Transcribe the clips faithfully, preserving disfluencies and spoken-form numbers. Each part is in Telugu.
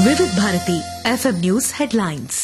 వివిధ భారతి ఎఫ్ఎం న్యూస్ హెడ్లైన్స్.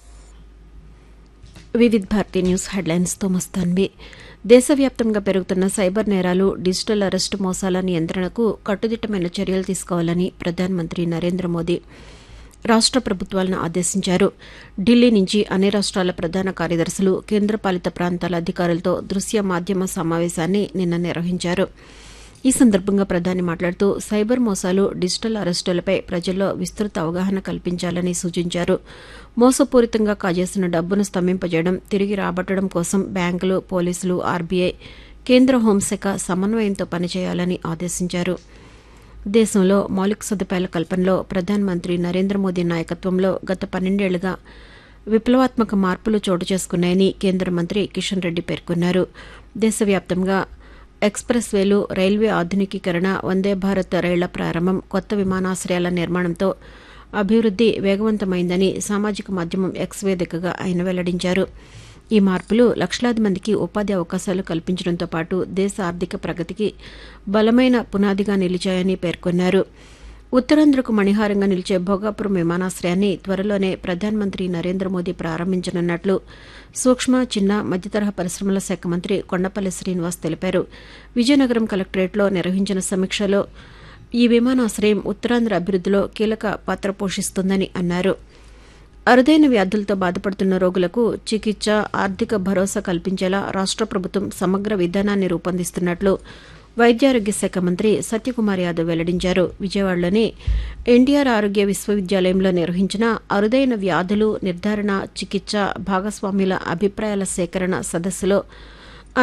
వివిధ భారతి న్యూస్ హెడ్లైన్స్ తో మస్తాన్వి. దేశవ్యాప్తంగా పెరుగుతున్న సైబర్ నేరాలు, డిజిటల్ అరెస్టు మోసాల నియంత్రణకు కట్టుదిట్టమైన చర్యలు తీసుకోవాలని ప్రధానమంత్రి నరేంద్ర మోదీ రాష్ట ప్రభుత్వాలను ఆదేశించారు. ఢిల్లీ నుంచి అన్ని రాష్ట్రాల ప్రధాన కార్యదర్శులు, కేంద్రపాలిత ప్రాంతాల అధికారులతో దృశ్య మాధ్యమ సమావేశాన్ని నిన్న నిర్వహించారు. ఈ సందర్భంగా ప్రధాని మాట్లాడుతూ సైబర్ మోసాలు, డిజిటల్ అరెస్టులపై ప్రజల్లో విస్తృత అవగాహన కల్పించాలని సూచించారు. మోసపూరితంగా కాజేసిన డబ్బును స్తంభింపజేయడం, తిరిగి రాబట్టడం కోసం బ్యాంకులు, పోలీసులు, ఆర్బీఐ, కేంద్ర హోంశాఖ సమన్వయంతో పనిచేయాలని ఆదేశించారు. దేశంలో మౌలిక సదుపాయాల కల్పనలో ప్రధానమంత్రి నరేంద్ర మోదీ నాయకత్వంలో గత పన్నెండేళ్లుగా విప్లవాత్మక మార్పులు చోటు చేసుకున్నాయని కేంద్ర మంత్రి కిషన్ రెడ్డి పేర్కొన్నారు. దేశవ్యాప్తంగా ఎక్స్ప్రెస్ వేలు, రైల్వే ఆధునికీకరణ, వందే భారత్ రైళ్ల ప్రారంభం, కొత్త విమానాశ్రయాల నిర్మాణంతో అభివృద్ది వేగవంతమైందని సామాజిక మాధ్యమం ఎక్స్ వేదికగా ఆయన వెల్లడించారు. ఈ మార్పులు లక్షలాది మందికి ఉపాధి అవకాశాలు కల్పించడంతో పాటు దేశ ఆర్థిక ప్రగతికి బలమైన పునాదిగా నిలిచాయని పేర్కొన్నారు. ఉత్తరాంధ్రకు మణిహారంగా నిలిచే భోగాపురం విమానాశ్రయాన్ని త్వరలోనే ప్రధానమంత్రి నరేంద్ర మోదీ ప్రారంభించనున్నట్లు సూక్ష్మ, చిన్న, మధ్యతరహా పరిశ్రమల శాఖ మంత్రి కొండపల్లి శ్రీనివాస్ తెలిపారు. విజయనగరం కలెక్టరేట్లో నిర్వహించిన సమీక్షలో ఈ విమానాశ్రయం ఉత్తరాంధ్ర అభివృద్దిలో కీలక పాత్ర పోషిస్తుందని అన్నారు. అరుదైన వ్యాధులతో బాధపడుతున్న రోగులకు చికిత్స, ఆర్థిక భరోసా కల్పించేలా రాష్ట ప్రభుత్వం సమగ్ర విధానాన్ని రూపొందిస్తున్నట్లు వైద్యారోగ్య శాఖ మంత్రి సత్యకుమార్ యాదవ్ వెల్లడించారు. విజయవాడలోని ఎన్టీఆర్ ఆరోగ్య విశ్వవిద్యాలయంలో నిర్వహించిన అరుదైన వ్యాధులు నిర్ధారణ, చికిత్స భాగస్వామ్యుల అభిప్రాయాల సేకరణ సదస్సులో